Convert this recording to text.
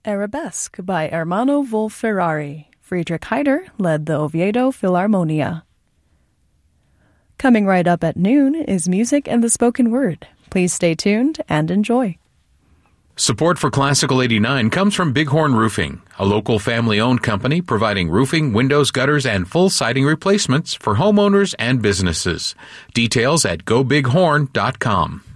Arabesque by Ermanno Wolf-Ferrari. Friedrich Heider led the Oviedo Philharmonia. Coming right up at noon is music and the spoken word. Please stay tuned and enjoy. Support for Classical 89 comes from Bighorn Roofing, a local family-owned company providing roofing, windows, gutters, and full siding replacements for homeowners and businesses. Details at gobighorn.com.